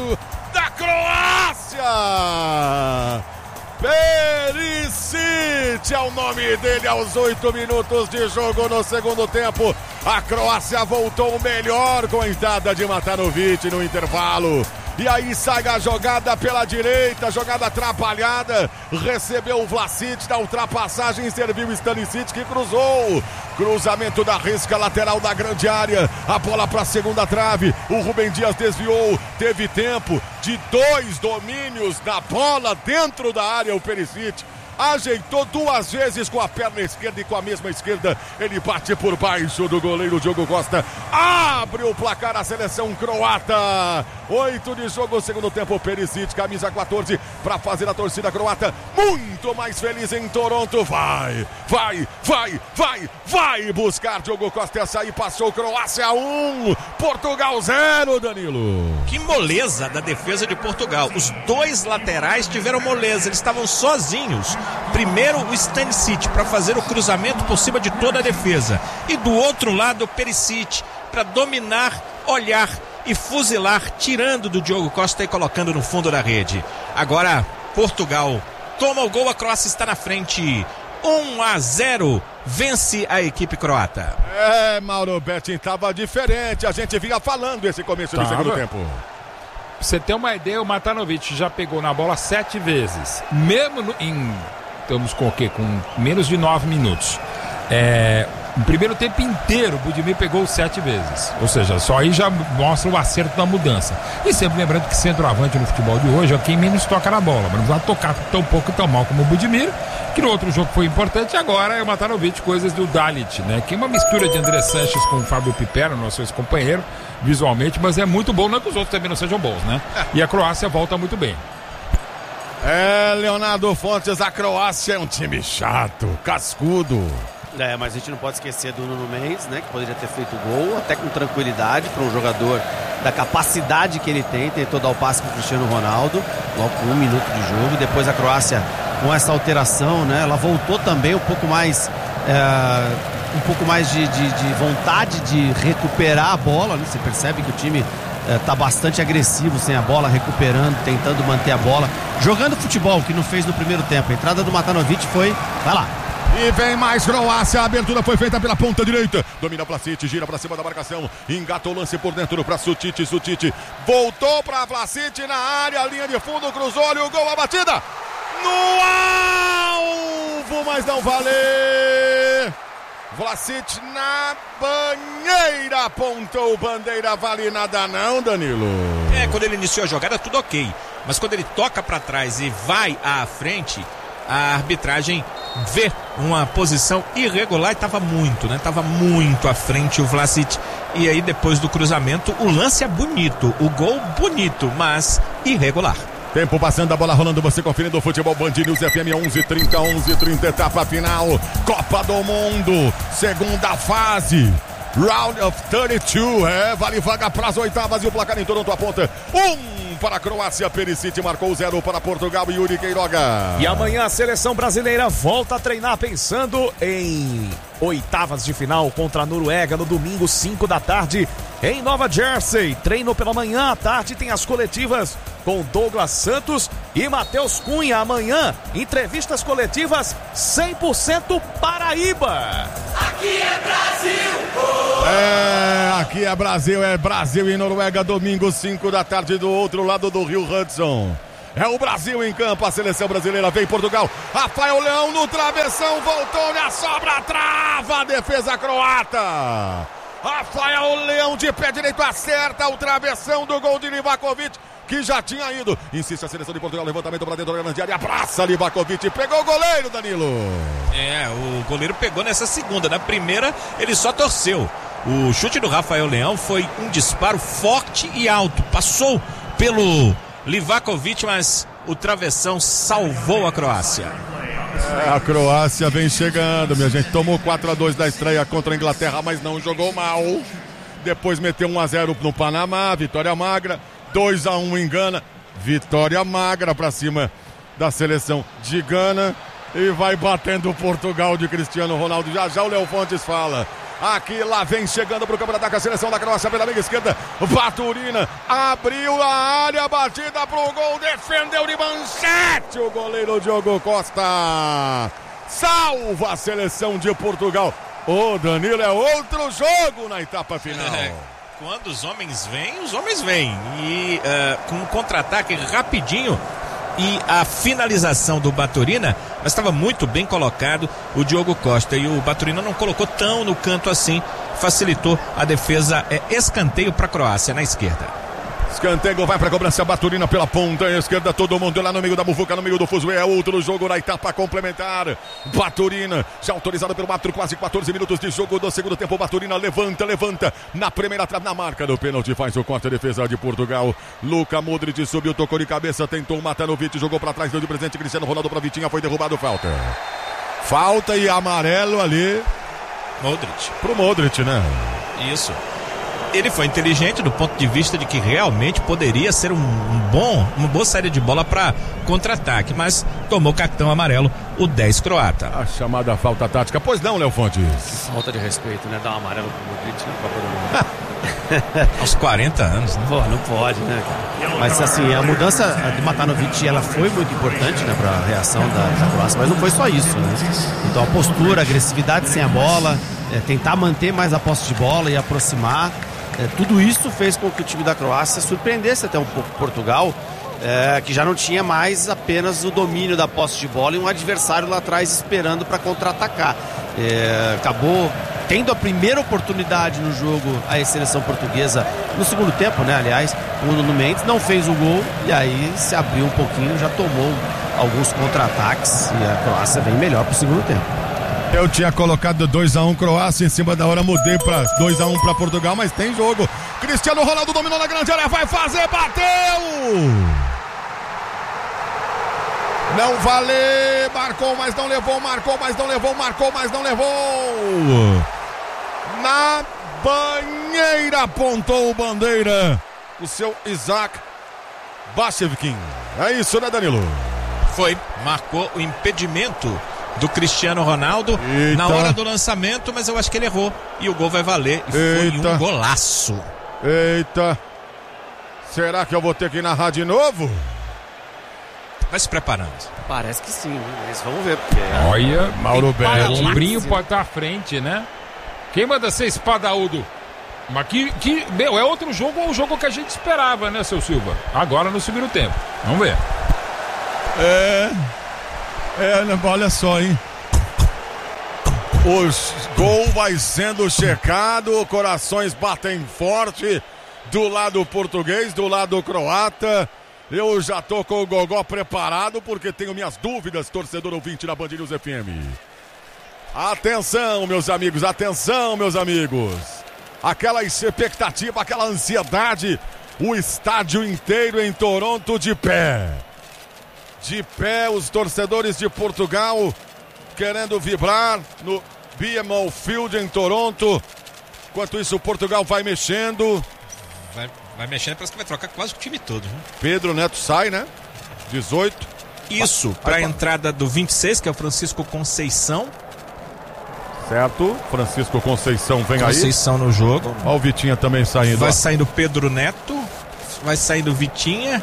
goleiro da Croácia. Perisic é o nome dele aos 8 minutos de jogo no segundo tempo. A Croácia voltou melhor com a entrada de Matanovic no intervalo. E aí sai a jogada pela direita, jogada atrapalhada, recebeu o Vlasic da ultrapassagem, serviu o Stanisic que cruzou. Cruzamento da risca lateral da grande área, a bola para a segunda trave, o Rubem Dias desviou, teve tempo de 2 domínios da bola dentro da área, o Perisic ajeitou 2 vezes com a perna esquerda e com a mesma esquerda ele bate por baixo do goleiro Diogo Costa, abre o placar a seleção croata. 8 de jogo, segundo tempo. Perisic, camisa 14, para fazer a torcida croata muito mais feliz em Toronto. Vai buscar Diogo Costa. Essa aí passou. Croácia 1, Portugal 0, Danilo. Que moleza da defesa de Portugal. Os 2 laterais tiveram moleza, eles estavam sozinhos. Primeiro o Stanisic para fazer o cruzamento por cima de toda a defesa, e do outro lado o Perisic para dominar, olhar e fuzilar, tirando do Diogo Costa e colocando no fundo da rede. Agora Portugal toma o gol, a Croácia está na frente. 1-0, vence a equipe croata. Mauro Betting, estava diferente, a gente vinha falando esse começo do segundo tempo. Pra você ter uma ideia, o Matanovic já pegou na bola 7 vezes, mesmo estamos com o quê? Com menos de 9 minutos. No primeiro tempo inteiro, o Budimir pegou 7 vezes. Ou seja, só aí já mostra o acerto da mudança. E sempre lembrando que centroavante no futebol de hoje é quem menos toca na bola. Mas não vai tocar tão pouco e tão mal como o Budimir, que no outro jogo foi importante. Agora é o Matanovic, coisas do Dalit, né? Que é uma mistura de André Sanches com o Fábio Piperno, nosso ex-companheiro, visualmente, mas é muito bom, não é que os outros também não sejam bons, né? E a Croácia volta muito bem. Leonardo Fontes, a Croácia é um time chato, cascudo. Mas a gente não pode esquecer do Nuno Mendes, né? Que poderia ter feito gol, até com tranquilidade, para um jogador da capacidade que ele tem. Tentou dar o passe para o Cristiano Ronaldo, logo com 1 minuto de jogo. Depois a Croácia, com essa alteração, né? Ela voltou também um pouco mais de vontade de recuperar a bola, né? Você percebe que o time está bastante agressivo sem a bola, recuperando, tentando manter a bola, jogando futebol, que não fez no primeiro tempo. A entrada do Matanovic foi, vai lá. E vem mais Croácia, a abertura foi feita pela ponta direita, domina Vlasic, gira pra cima da marcação, engata o lance por dentro pra Sutic, voltou pra Vlasic na área, linha de fundo, cruzou, olha o gol, a batida no alvo, mas não vale. Vlasic na banheira, apontou bandeira, vale nada não, Danilo. Quando ele iniciou a jogada tudo ok, mas quando ele toca pra trás e vai à frente, a arbitragem vê uma posição irregular e estava muito à frente o Vlasic. E aí depois do cruzamento o lance é bonito, o gol bonito, mas irregular. Tempo passando, a bola rolando, você conferindo o futebol Band News FM 11:30, etapa final, Copa do Mundo, segunda fase, Round of 32, vale vaga para as oitavas e o placar em Toronto aponta 1 para a Croácia, Perisic marcou 0 para Portugal e Yuri Queiroga. E amanhã a seleção brasileira volta a treinar pensando em oitavas de final contra a Noruega no domingo 5 da tarde em Nova Jersey. Treino pela manhã, à tarde tem as coletivas com Douglas Santos e Matheus Cunha. Amanhã, entrevistas coletivas 100% Paraíba. Aqui é Brasil! Aqui é Brasil, Brasil e Noruega, domingo 5 da tarde do outro lado do Rio Hudson. É o Brasil em campo, a seleção brasileira vem Portugal. Rafael Leão no travessão, voltou na sobra, trava a defesa croata. Rafael Leão de pé direito acerta o travessão do gol de Livakovic, que já tinha ido. Insiste a seleção de Portugal, levantamento para dentro da grande área, abraça Livakovic, pegou o goleiro, Danilo. O goleiro pegou nessa segunda, na primeira ele só torceu. O chute do Rafael Leão foi um disparo forte e alto, passou pelo Livakovic, mas o travessão salvou a Croácia. A Croácia vem chegando, minha gente, tomou 4-2 da estreia contra a Inglaterra, mas não jogou mal. Depois meteu 1-0 no Panamá, vitória magra. 2-1 em Gana, vitória magra para cima da seleção de Gana. E vai batendo o Portugal de Cristiano Ronaldo. Já o Léo Fontes fala. Aqui, lá vem chegando pro campo de ataque a seleção da Croácia pela meia esquerda. Baturina abriu a área, batida pro gol, defendeu de manchete o goleiro Diogo Costa. Salva a seleção de Portugal. Ô, Danilo, é outro jogo na etapa final. Quando os homens vêm. E com um contra-ataque rapidinho e a finalização do Baturina, mas estava muito bem colocado o Diogo Costa. E o Baturina não colocou tão no canto assim, facilitou a defesa. Escanteio para a Croácia na esquerda. Escanteio, vai para a cobrança, Baturina pela ponta esquerda, todo mundo lá no meio da muvuca, no meio do fuzuê, é outro jogo na etapa complementar. Baturina, já autorizado pelo árbitro, quase 14 minutos de jogo do segundo tempo. Baturina levanta, na primeira trave, na marca do pênalti, faz o corte, a defesa de Portugal. Luka Modric subiu, tocou de cabeça, tentou matar no Vitinho, jogou para trás, deu de presente, Cristiano Ronaldo para Vitinha, foi derrubado, falta e amarelo ali pro Modric, né? Isso. Ele foi inteligente do ponto de vista de que realmente poderia ser uma boa saída de bola para contra-ataque, mas tomou cartão amarelo o 10 croata. A chamada falta tática. Pois não, Léo Fontes? Falta de respeito, né? Dar um amarelo pro Modric na Copa do Mundo. Aos 40 anos, né? Pô, não pode, né, cara? Mas assim, a mudança de Matanovic, ela foi muito importante, né, pra reação da Croácia, mas não foi só isso, né? Então a postura, a agressividade sem a bola, tentar manter mais a posse de bola e aproximar. Tudo isso fez com que o time da Croácia surpreendesse até um pouco Portugal, que já não tinha mais apenas o domínio da posse de bola e um adversário lá atrás esperando para contra-atacar. Acabou tendo a primeira oportunidade no jogo a seleção portuguesa no segundo tempo, né? Aliás, o Nuno Mendes não fez o gol e aí se abriu um pouquinho, já tomou alguns contra-ataques e a Croácia vem melhor para o segundo tempo. Eu tinha colocado 2-1 Croácia, em cima da hora mudei para 2-1 para Portugal, mas tem jogo. Cristiano Ronaldo dominou na grande área, vai fazer, bateu! Não vale, marcou, mas não levou, marcou, mas não levou, marcou, mas não levou. Na banheira apontou o bandeira o seu Isaac Bashevkin. É isso, né, Danilo? Foi, marcou o impedimento do Cristiano Ronaldo na hora do lançamento, mas eu acho que ele errou e o gol vai valer e foi um golaço. Eita, será que eu vou ter que narrar de novo? Vai se preparando. Parece que sim, mas vamos ver porque... Olha, Mauro Betti, o ombrinho pode estar à frente, né? Quem manda ser espadaúdo? Mas meu, é outro jogo ou o jogo que a gente esperava, né, seu Silva? Agora no segundo tempo, vamos ver. Olha só, hein? O gol vai sendo checado, corações batem forte do lado português, do lado croata. Eu já tô com o gogó preparado porque tenho minhas dúvidas, torcedor ouvinte da Band News FM. Atenção, meus amigos, atenção, meus amigos. Aquela expectativa, aquela ansiedade, o estádio inteiro em Toronto de pé. De pé, os torcedores de Portugal querendo vibrar no BMO Field em Toronto. Enquanto isso, Portugal vai mexendo. Vai mexendo, parece que vai trocar quase o time todo. Viu? Pedro Neto sai, né? 18. Isso, para a entrada do 26, que é o Francisco Conceição. Certo, Francisco Conceição vem aí. Conceição no jogo. Olha o Vitinha também saindo. Vai saindo Pedro Neto, vai saindo Vitinha.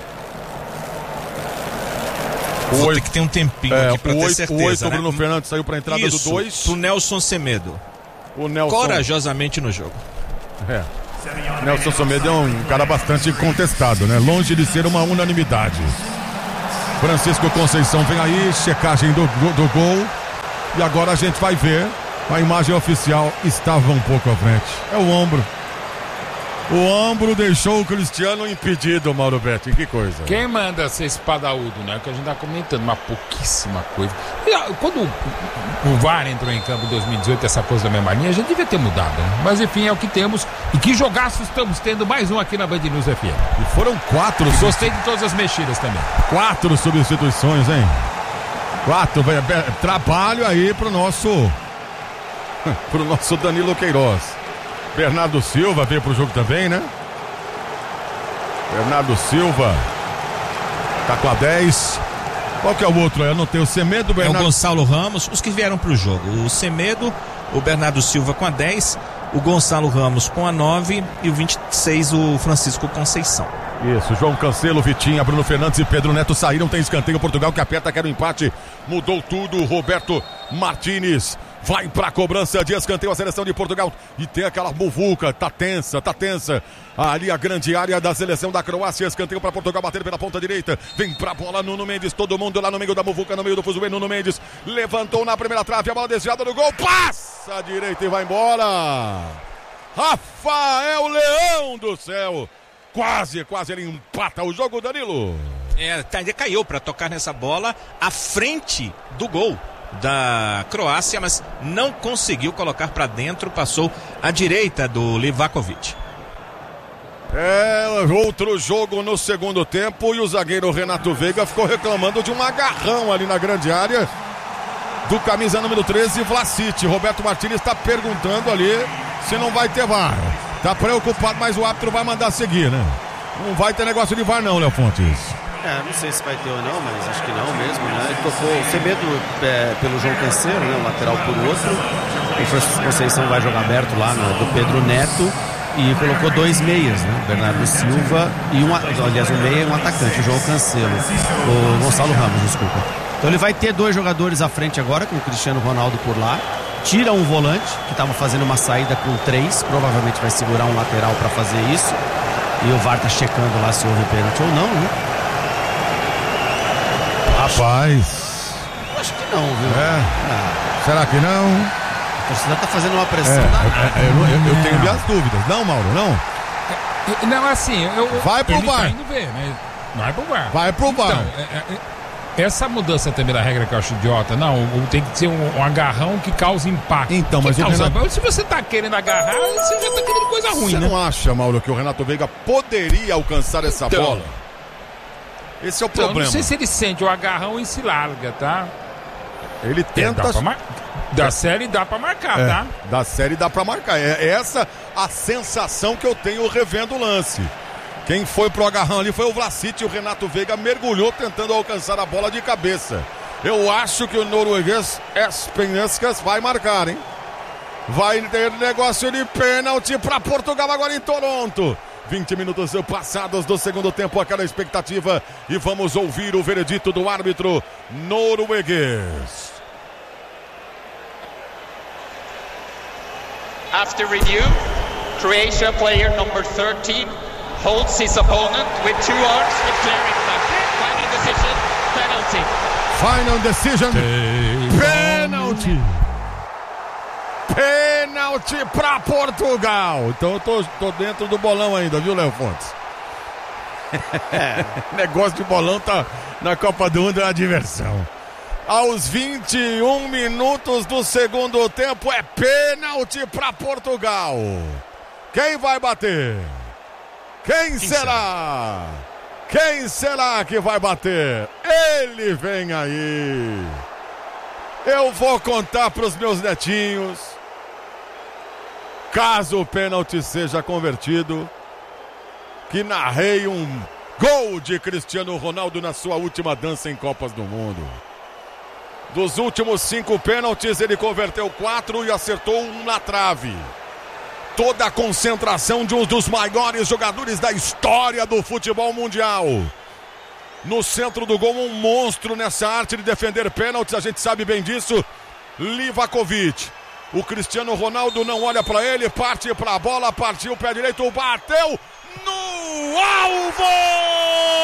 Vou ter que ter um tempinho aqui pra ter certeza. O 8, né? o Bruno Fernandes saiu pra entrada do 2. Pro Nelson Semedo. O Nelson... Corajosamente no jogo. Nelson Semedo é um cara bastante contestado, né? Longe de ser uma unanimidade. Francisco Conceição vem aí, checagem do gol. E agora a gente vai ver. A imagem oficial estava um pouco à frente. É o ombro. O ombro deixou o Cristiano impedido, Mauro Betti. Que coisa. Quem manda ser espadaúdo, né? Que a gente tá comentando, mas pouquíssima coisa. E, quando o VAR entrou em campo em 2018, essa coisa da mesma linha, a gente devia ter mudado, né? Mas enfim, é o que temos. E que jogaço estamos tendo, mais um aqui na Band News FM. E foram 4. E gostei de todas as mexidas também. 4 substituições, hein? 4. Trabalho aí pro nosso Danilo Queiroz. Bernardo Silva veio pro jogo também, né? Bernardo Silva tá com a 10. Qual que é o outro? Eu não tenho o Semedo, Bernardo. É o Gonçalo Ramos, os que vieram pro jogo. O Semedo, o Bernardo Silva com a 10, o Gonçalo Ramos com a 9 e o 26 o Francisco Conceição. Isso, João Cancelo, Vitinha, Bruno Fernandes e Pedro Neto saíram, tem escanteio, Portugal que aperta, quer o empate, mudou tudo, Roberto Martínez vai pra cobrança de escanteio a seleção de Portugal e tem aquela muvuca, tá tensa, ali a grande área da seleção da Croácia, escanteio pra Portugal, bater pela ponta direita, vem pra bola Nuno Mendes, todo mundo lá no meio da muvuca, no meio do fuzuê, Nuno Mendes levantou na primeira trave, a bola desviada no gol, passa a direita e vai embora, Rafael Leão do céu, quase ele empata o jogo, Danilo. Ele caiu para tocar nessa bola à frente do gol da Croácia, mas não conseguiu colocar para dentro, passou à direita do Livakovic. Outro jogo no segundo tempo e o zagueiro Renato Veiga ficou reclamando de um agarrão ali na grande área do camisa número 13, Vlasic. Roberto Martínez está perguntando ali se não vai ter VAR. Tá preocupado, mas o árbitro vai mandar seguir, né? Não vai ter negócio de VAR não, Léo Fontes. Não sei se vai ter ou não, mas acho que não mesmo, né? Ele tocou o Semedo pelo João Cancelo, né? Um lateral por outro. O Francisco Conceição vai jogar aberto lá do Pedro Neto e colocou 2 meias, né? Bernardo Silva e um meia e um atacante, o João Cancelo. O Gonçalo Ramos, desculpa. Então ele vai ter 2 jogadores à frente agora, com o Cristiano Ronaldo por lá. Tira um volante, que estava fazendo uma saída com 3, provavelmente vai segurar um lateral para fazer isso. E o VAR tá checando lá se houve pênalti ou não, né? Rapaz, acho que não, viu? Será que não? A torcida tá fazendo uma pressão eu tenho minhas dúvidas. Não, Mauro, não? Não, assim, vai pro VAR. Tá indo ver, né? Vai pro VAR. Vai pro VAR. Então, essa mudança também da regra que eu acho idiota, não, tem que ser um agarrão que cause impacto. Então, mas se você tá querendo agarrar, você já tá querendo coisa ruim, você né? Você não acha, Mauro, que o Renato Veiga poderia alcançar essa bola? Esse é o problema. Não sei se ele sente o agarrão e se larga, tá? Ele tenta... Da série dá pra marcar, tá? Da série dá pra marcar. É essa a sensação que eu tenho revendo o lance. Quem foi pro agarrão ali foi o Vlasic, o Renato Veiga mergulhou tentando alcançar a bola de cabeça. Eu acho que o norueguês Espenaskas vai marcar, hein? Vai ter negócio de pênalti para Portugal agora em Toronto. 20 minutos passados do segundo tempo, aquela expectativa, e vamos ouvir o veredito do árbitro norueguês. After review, Croatia player number 13 holds his opponent with 2 arms, declaring that final decision, penalty. Pênalti pra Portugal. Então eu tô dentro do bolão ainda, viu, Léo Fontes? Negócio de bolão tá na Copa do Mundo, é uma diversão. Aos 21 minutos do segundo tempo é pênalti pra Portugal. Quem vai bater? Quem será? Quem será que vai bater? Ele vem aí. Eu vou contar pros meus netinhos. Caso o pênalti seja convertido, que narrei um gol de Cristiano Ronaldo na sua última dança em Copas do Mundo. Dos últimos 5 pênaltis, ele converteu 4 e acertou 1 na trave. Toda a concentração de um dos maiores jogadores da história do futebol mundial. No centro do gol, um monstro nessa arte de defender pênaltis, a gente sabe bem disso, Livakovic. O Cristiano Ronaldo não olha para ele, parte para a bola, partiu o pé direito, bateu no alvo!